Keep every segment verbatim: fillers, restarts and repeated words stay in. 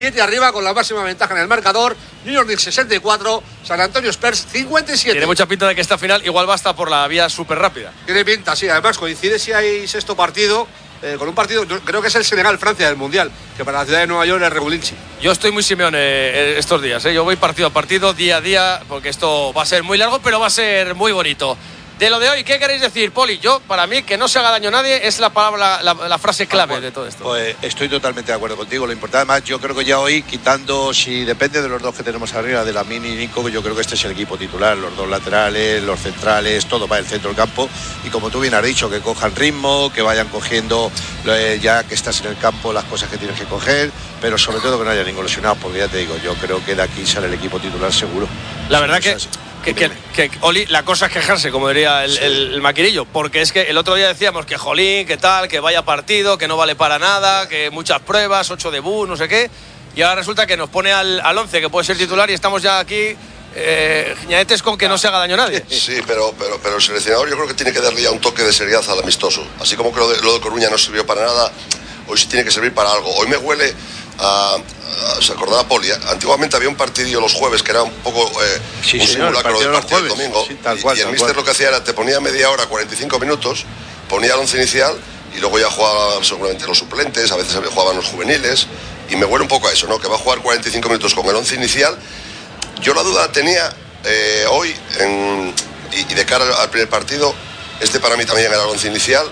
siete arriba con la máxima ventaja en el marcador. New York Knicks sesenta y cuatro, San Antonio Spurs cincuenta y siete. Tiene mucha pinta de que esta final igual basta por la vía súper rápida. Tiene pinta, sí. Además coincide si hay sexto partido eh, con un partido, creo que es el Senegal-Francia del Mundial, que para la ciudad de Nueva York es regulinchi. Yo estoy muy Simeone eh, estos días, ¿eh? Yo voy partido a partido, día a día, porque esto va a ser muy largo, pero va a ser muy bonito. De lo de hoy, ¿qué queréis decir, Poli? Yo, para mí, que no se haga daño a nadie es la palabra, la, la frase clave ah, bueno, de todo esto. Pues estoy totalmente de acuerdo contigo. Lo importante, además, yo creo que ya hoy, quitando, si depende de los dos que tenemos arriba, de Lamine y Nico, yo creo que este es el equipo titular. Los dos laterales, los centrales, todo va el centro del campo. Y como tú bien has dicho, que cojan ritmo, que vayan cogiendo, eh, ya que estás en el campo, las cosas que tienes que coger, pero sobre todo que no haya ningún lesionado, porque ya te digo, yo creo que de aquí sale el equipo titular seguro. La verdad que... Que, que, que, Oli, la cosa es quejarse, como diría el, sí. el, el maquinillo, porque es que el otro día decíamos que jolín, que tal, que vaya partido, que no vale para nada, que muchas pruebas, ocho debut, no sé qué, y ahora resulta que nos pone al, al once, que puede ser titular, y estamos ya aquí eh, giñadetes con que no se haga daño a nadie. Sí, pero, pero, pero el seleccionador yo creo que tiene que darle ya un toque de seriedad al amistoso, así como que lo de, lo de Coruña no sirvió para nada, hoy sí tiene que servir para algo. Hoy me huele a... ¿Se acordaba, Poli? Antiguamente había un partidillo los jueves que era un poco eh, sí, un señor, simulacro del partido del domingo. Sí, tal cual, y, y el tal míster cual. Lo que hacía era, te ponía media hora, cuarenta y cinco minutos, ponía el once inicial y luego ya jugaba seguramente los suplentes, a veces jugaban los juveniles, y me huele un poco a eso, ¿no? Que va a jugar cuarenta y cinco minutos con el once inicial. Yo la duda tenía eh, hoy, en, y, y de cara al primer partido, este para mí también era el once inicial,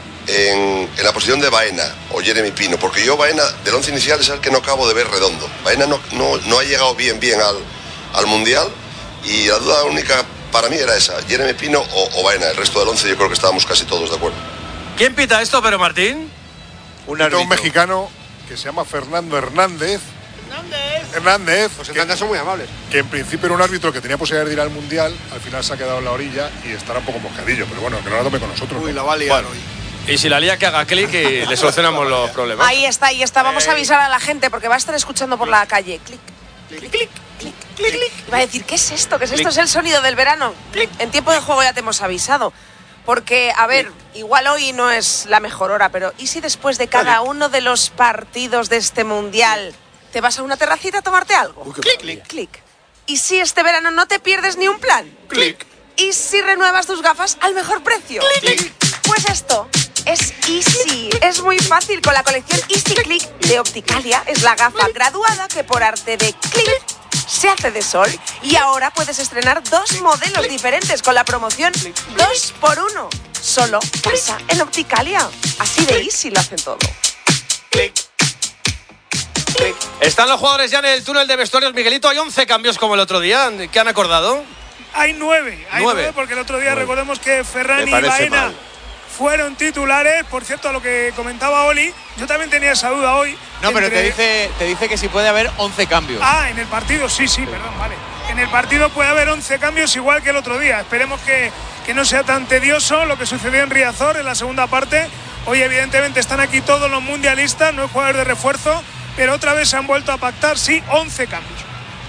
En, en la posición de Baena o Jeremy Pino, porque yo Baena del once inicial es el que no acabo de ver redondo. Baena no, no, no ha llegado bien bien al, al Mundial, y la duda única para mí era esa, Jeremy Pino o, o Baena. El resto del once yo creo que estábamos casi todos de acuerdo. ¿Quién pita esto, pero Martín? Un, un mexicano que se llama Fernando Hernández. Hernández. Hernández. Los hernández son muy amables. Que en principio era un árbitro que tenía posibilidad de ir al Mundial, al final se ha quedado en la orilla y estará un poco moscadillo, pero bueno, que no la tome con nosotros. Uy, ¿no? la va a liar bueno. hoy. Y si la lía, que haga clic y le solucionamos los problemas. Ahí está, ahí está. Vamos a avisar a la gente porque va a estar escuchando por la calle. Clic, clic, clic, clic, clic, clic, clic. Y va a decir, ¿qué es esto? ¿Qué es esto? Es el sonido del verano. Clic. En tiempo de juego ya te hemos avisado. Porque, a ver, igual hoy no es la mejor hora, pero ¿y si después de cada uno de los partidos de este Mundial te vas a una terracita a tomarte algo? Clic, clic, clic. ¿Y si este verano no te pierdes ni un plan? Clic. ¿Y si renuevas tus gafas al mejor precio? Clic. Pues esto es Easy. Es muy fácil. Con la colección Easy Click de Opticalia es la gafa graduada que por arte de clic se hace de sol. Y ahora puedes estrenar dos modelos diferentes con la promoción dos por uno. Solo pasa en Opticalia. Así de Easy lo hacen todo. Están los jugadores ya en el túnel de vestuarios, Miguelito. Hay once cambios como el otro día. ¿Qué han acordado? Hay nueve. Hay nueve, nueve porque el otro día nueve. Recordemos que Ferran y Baena mal. fueron titulares. Por cierto, a lo que comentaba Oli, yo también tenía esa duda hoy. No, entre... pero te dice, te dice que si puede haber once cambios. Ah, en el partido, sí, sí, sí, perdón, vale. En el partido puede haber once cambios igual que el otro día. Esperemos que, que no sea tan tedioso lo que sucedió en Riazor en la segunda parte. Hoy evidentemente están aquí todos los mundialistas, no hay jugadores de refuerzo, pero otra vez se han vuelto a pactar, sí, once cambios.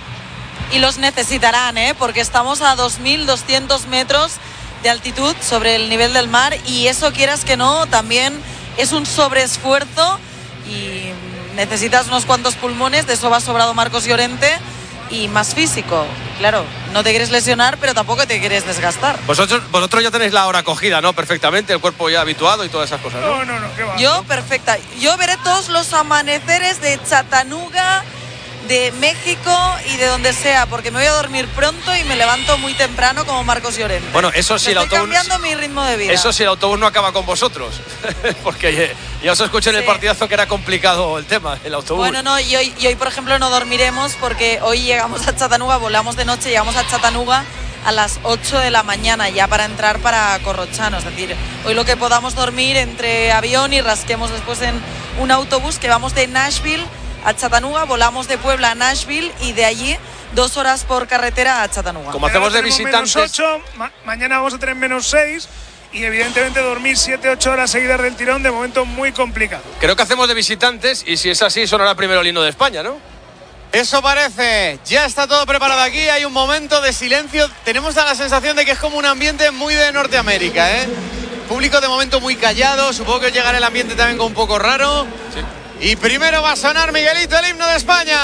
Y los necesitarán, ¿eh? Porque estamos a dos mil doscientos metros de altitud sobre el nivel del mar, y eso, quieras que no, también es un sobreesfuerzo y necesitas unos cuantos pulmones. De eso va sobrado Marcos Llorente, y más físico. Claro, no te quieres lesionar, pero tampoco te quieres desgastar. Vosotros, vosotros ya tenéis la hora cogida, ¿no? Perfectamente, el cuerpo ya habituado y todas esas cosas, ¿no? No, no, no, qué va. Yo, perfecta. Yo veré todos los amaneceres de Chattanooga, de México y de donde sea, porque me voy a dormir pronto y me levanto muy temprano como Marcos Llorente. Bueno, eso sí, el Estoy autobús... cambiando mi ritmo de vida. Eso sí, el autobús no acaba con vosotros. Porque ya os escuché en sí. el partidazo que era complicado el tema, el autobús. Bueno, no, y hoy, y hoy, por ejemplo, no dormiremos porque hoy llegamos a Chattanooga, volamos de noche, llegamos a Chattanooga a las ocho de la mañana ya para entrar para Corrochano. Es decir, hoy lo que podamos dormir entre avión y rasquemos después en un autobús que vamos de Nashville a Chattanooga, volamos de Puebla a Nashville y de allí dos horas por carretera a Chattanooga. Como hacemos de visitantes... menos ocho, ma- mañana vamos a tener menos seis y evidentemente dormir siete ocho horas seguidas del tirón, de momento muy complicado. Creo que hacemos de visitantes y si es así sonará primero el himno de España, ¿no? Eso parece. Ya está todo preparado aquí, hay un momento de silencio. Tenemos la sensación de que es como un ambiente muy de Norteamérica, ¿eh? Público de momento muy callado, supongo que llegará el ambiente también con un poco raro. Sí. Y primero va a sonar, Miguelito, el himno de España.